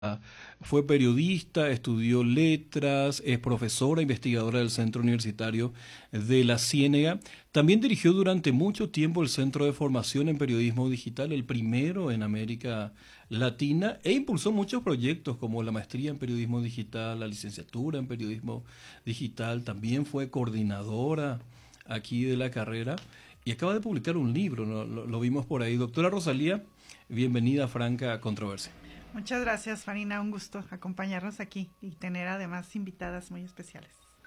Fue periodista, estudió letras, es profesora, investigadora del Centro Universitario de La Ciénega. También dirigió durante mucho tiempo el Centro de Formación en Periodismo Digital, el primero en América Latina, e impulsó muchos proyectos como la maestría en Periodismo Digital, la licenciatura en Periodismo Digital. También fue coordinadora aquí de la carrera y acaba de publicar un libro, ¿no? Lo vimos por ahí. Doctora Rosalía, bienvenida a Franca Controversia. Muchas gracias, Farina. Un gusto acompañarnos aquí y tener además invitadas muy especiales.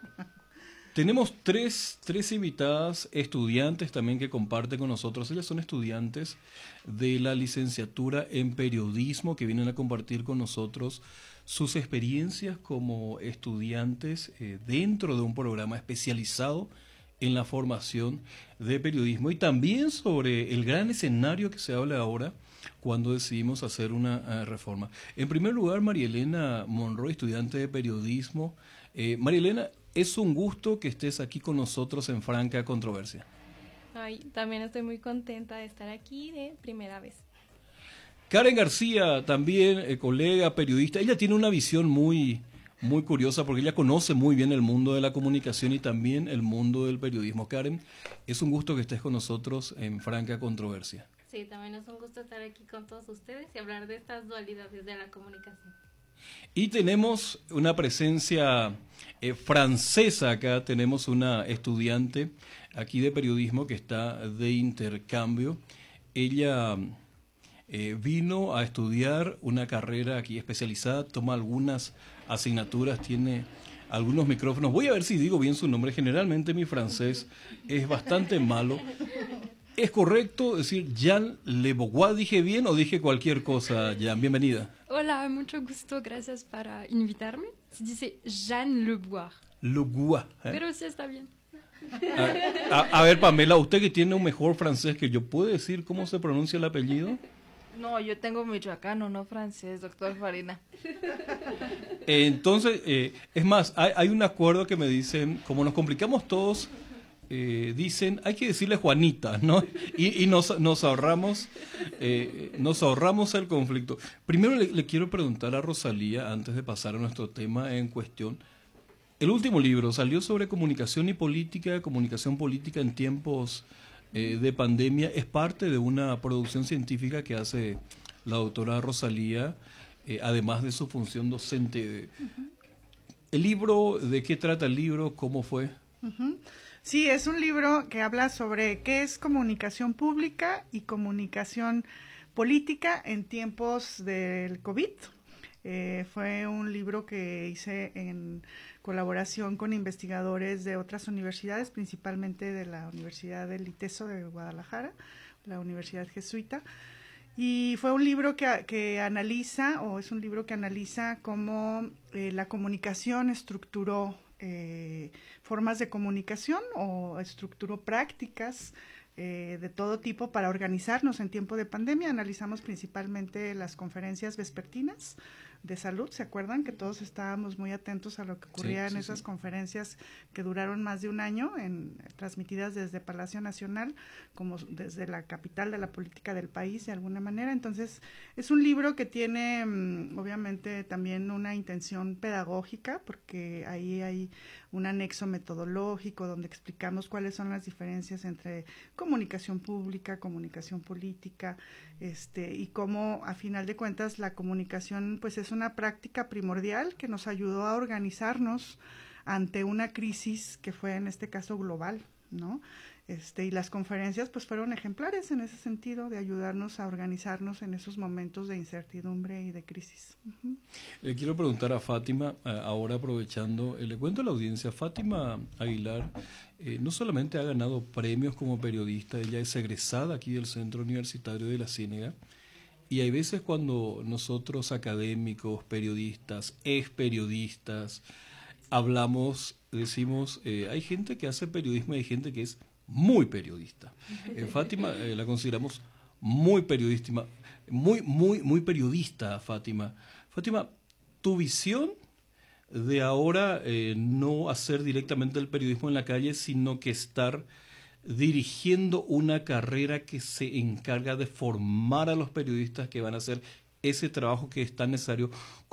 Tenemos tres invitadas estudiantes también que comparten con nosotros. Ellas son estudiantes de la licenciatura en periodismo que vienen a compartir con nosotros sus experiencias como estudiantes dentro de un programa especializado en la formación de periodismo y también sobre el gran escenario que se habla ahora cuando decidimos hacer una reforma. En primer lugar, María Elena Monroy, estudiante de periodismo. María Elena, es un gusto que estés aquí con nosotros en Franca Controversia. Ay, también estoy muy contenta de estar aquí de primera vez. Karen García, también colega, periodista. Ella tiene una visión muy curiosa porque ella conoce muy bien el mundo de la comunicación y también el mundo del periodismo. Karen, es un gusto que estés con nosotros en Franca Controversia. Sí, también es un gusto estar aquí con todos ustedes y hablar de estas dualidades de la comunicación. Y tenemos una presencia francesa acá, tenemos una estudiante aquí de periodismo que está de intercambio. Ella vino a estudiar una carrera aquí especializada, toma algunas asignaturas, tiene algunos micrófonos. Voy a ver si digo bien su nombre, generalmente mi francés es bastante malo. ¿Es correcto decir Jean Le Bourgois? ¿Dije bien o dije cualquier cosa, Jean? Bienvenida. Hola, mucho gusto, gracias por invitarme. Se dice Jean Le Bourgois. Le Bourgois. Pero sí está bien. A ver, Pamela, usted que tiene un mejor francés que yo, ¿puede decir cómo se pronuncia el apellido? No, yo tengo michoacano, no francés, doctor Farina. Entonces, es más, hay un acuerdo que me dicen, como nos complicamos todos, dicen, hay que decirle Juanita, ¿no? Y nos ahorramos el conflicto. Primero le quiero preguntar a Rosalía, antes de pasar a nuestro tema en cuestión, el último libro salió sobre comunicación comunicación política en tiempos de pandemia. Es parte de una producción científica que hace la doctora Rosalía, además de su función docente. ¿El libro, de qué trata el libro? ¿Cómo fue? Sí, es un libro que habla sobre qué es comunicación pública y comunicación política en tiempos del COVID. Fue un libro que hice en colaboración con investigadores de otras universidades, principalmente de la Universidad del ITESO de Guadalajara, la Universidad Jesuita. Y fue un libro que analiza, o es un libro que analiza cómo la comunicación estructuró formas de comunicación o estructuró prácticas de todo tipo para organizarnos en tiempo de pandemia. Analizamos principalmente las conferencias vespertinas de salud. ¿Se acuerdan que todos estábamos muy atentos a lo que ocurría en esas conferencias que duraron más de un año, transmitidas desde Palacio Nacional, como desde la capital de la política del país de alguna manera? Entonces, es un libro que tiene obviamente también una intención pedagógica, porque ahí hay un anexo metodológico donde explicamos cuáles son las diferencias entre comunicación pública, comunicación política, y cómo a final de cuentas la comunicación pues es una práctica primordial que nos ayudó a organizarnos ante una crisis que fue en este caso global, ¿no? Y las conferencias pues fueron ejemplares en ese sentido, de ayudarnos a organizarnos en esos momentos de incertidumbre y de crisis. Le quiero preguntar a Fátima, ahora aprovechando, le cuento a la audiencia, Fátima Aguilar no solamente ha ganado premios como periodista, ella es egresada aquí del Centro Universitario de La Ciénega, y hay veces cuando nosotros académicos, periodistas, experiodistas, hablamos, decimos, hay gente que hace periodismo y hay gente que es muy periodista. Fátima la consideramos muy periodista, muy periodista, Fátima. Fátima, tu visión de ahora no hacer directamente el periodismo en la calle, sino que estar dirigiendo una carrera que se encarga de formar a los periodistas que van a ser ese trabajo que es tan necesario